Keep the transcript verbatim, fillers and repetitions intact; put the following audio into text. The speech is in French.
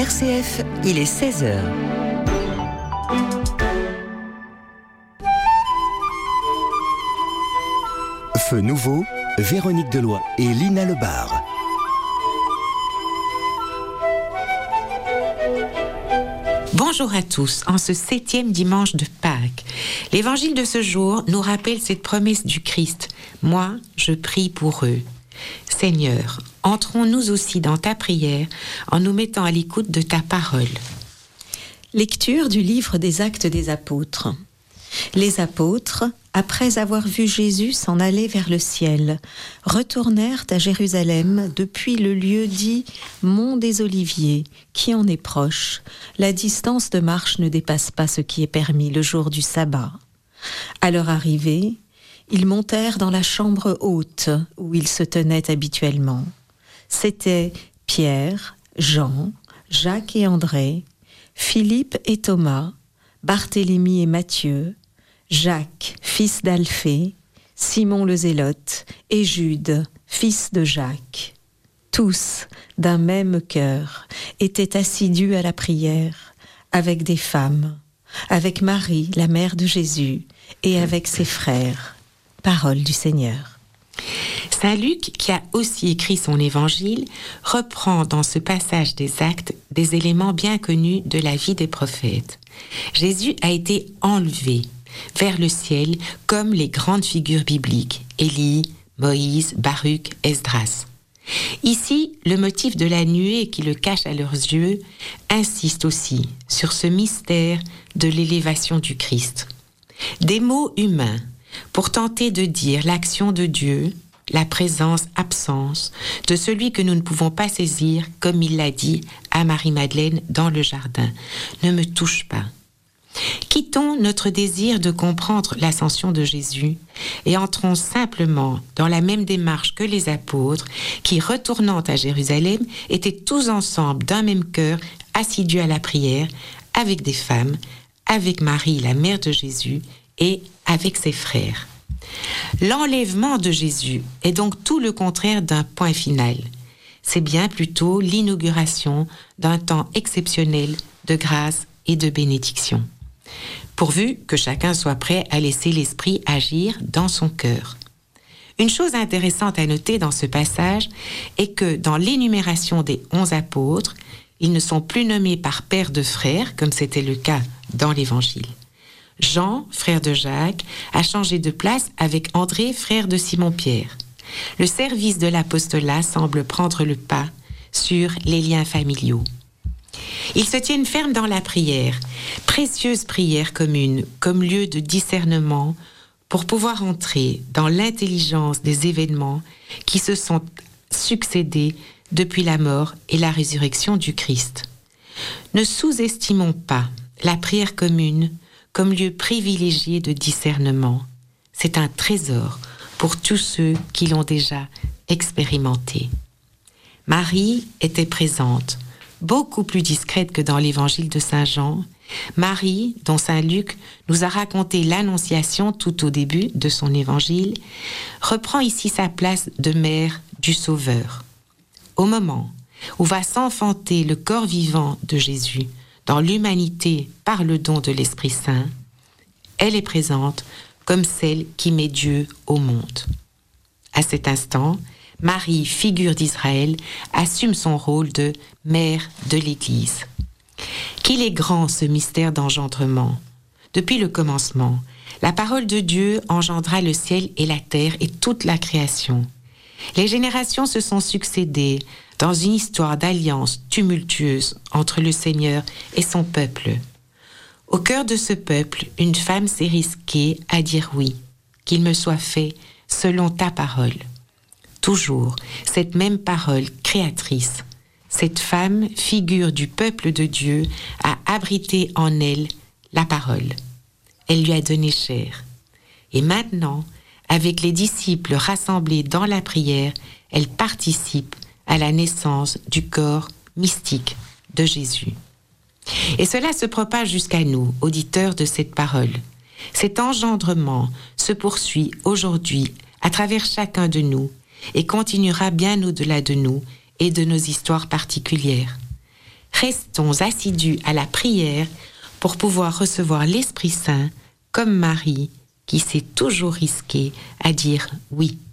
R C F, il est seize heures. Feu nouveau, Véronique Deloy et Lina Lebar. Bonjour à tous, en ce septième dimanche de Pâques. L'évangile de ce jour nous rappelle cette promesse du Christ. Moi, je prie pour eux. Seigneur, entrons nous aussi dans ta prière en nous mettant à l'écoute de ta parole. Lecture du livre des Actes des Apôtres. Les apôtres, après avoir vu Jésus s'en aller vers le ciel, retournèrent à Jérusalem depuis le lieu dit Mont des Oliviers, qui en est proche. La distance de marche ne dépasse pas ce qui est permis le jour du sabbat. À leur arrivée, ils montèrent dans la chambre haute où ils se tenaient habituellement. C'étaient Pierre, Jean, Jacques et André, Philippe et Thomas, Barthélemy et Matthieu, Jacques, fils d'Alphée, Simon le Zélote et Jude, fils de Jacques. Tous, d'un même cœur, étaient assidus à la prière, avec des femmes, avec Marie, la mère de Jésus, et avec ses frères. Parole du Seigneur. Saint Luc, qui a aussi écrit son évangile, reprend dans ce passage des Actes des éléments bien connus de la vie des prophètes. Jésus a été enlevé vers le ciel comme les grandes figures bibliques, Élie, Moïse, Baruch, Esdras. Ici, le motif de la nuée qui le cache à leurs yeux insiste aussi sur ce mystère de l'élévation du Christ. Des mots humains pour tenter de dire l'action de Dieu, la présence-absence de celui que nous ne pouvons pas saisir, comme il l'a dit à Marie-Madeleine dans le jardin. Ne me touche pas. Quittons notre désir de comprendre l'ascension de Jésus et entrons simplement dans la même démarche que les apôtres qui, retournant à Jérusalem, étaient tous ensemble d'un même cœur, assidus à la prière, avec des femmes, avec Marie, la mère de Jésus, et avec ses frères. L'enlèvement de Jésus est donc tout le contraire d'un point final. C'est bien plutôt l'inauguration d'un temps exceptionnel de grâce et de bénédiction. Pourvu que chacun soit prêt à laisser l'Esprit agir dans son cœur. Une chose intéressante à noter dans ce passage est que dans l'énumération des onze apôtres, ils ne sont plus nommés par paire de frères, comme c'était le cas dans l'Évangile. Jean, frère de Jacques, a changé de place avec André, frère de Simon-Pierre. Le service de l'apostolat semble prendre le pas sur les liens familiaux. Ils se tiennent fermes dans la prière, précieuse prière commune, comme lieu de discernement pour pouvoir entrer dans l'intelligence des événements qui se sont succédés depuis la mort et la résurrection du Christ. Ne sous-estimons pas la prière commune comme lieu privilégié de discernement. C'est un trésor pour tous ceux qui l'ont déjà expérimenté. Marie était présente, beaucoup plus discrète que dans l'évangile de Saint Jean. Marie, dont Saint Luc nous a raconté l'annonciation tout au début de son évangile, reprend ici sa place de mère du Sauveur. Au moment où va s'enfanter le corps vivant de Jésus dans l'humanité par le don de l'Esprit Saint, elle est présente comme celle qui met Dieu au monde. À cet instant, Marie, figure d'Israël, assume son rôle de mère de l'Église. Qu'il est grand ce mystère d'engendrement. Depuis le commencement, la parole de Dieu engendra le ciel et la terre et toute la création. Les générations se sont succédées dans une histoire d'alliance tumultueuse entre le Seigneur et son peuple. Au cœur de ce peuple, une femme s'est risquée à dire oui, qu'il me soit fait selon ta parole. Toujours cette même parole créatrice, cette femme, figure du peuple de Dieu, a abrité en elle la parole. Elle lui a donné chair. Et maintenant, avec les disciples rassemblés dans la prière, elle participe à la naissance du corps mystique de Jésus. Et cela se propage jusqu'à nous, auditeurs de cette parole. Cet engendrement se poursuit aujourd'hui à travers chacun de nous et continuera bien au-delà de nous et de nos histoires particulières. restons assidus à la prière pour pouvoir recevoir l'Esprit Saint comme Marie qui s'est toujours risquée à dire oui.